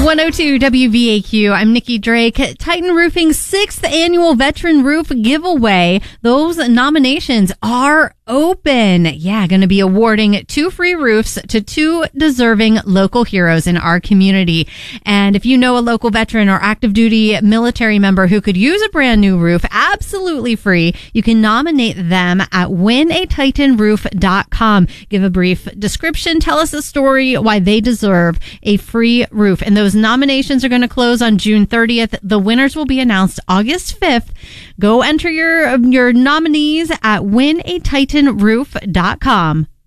102 WVAQ. I'm Nikki Drake. Titan Roofing's 6th annual Veteran Roof Giveaway. Those nominations are open. Yeah, going to be awarding 2 free roofs to 2 deserving local heroes in our community. And if you know a local veteran or active duty military member who could use a brand new roof, absolutely free, you can nominate them at winatitanroof.com. Give a brief description, tell us a story why they deserve a free roof. And those nominations are going to close on June 30th. The winners will be announced August 5th. Go enter your nominees at winatitanroof.com.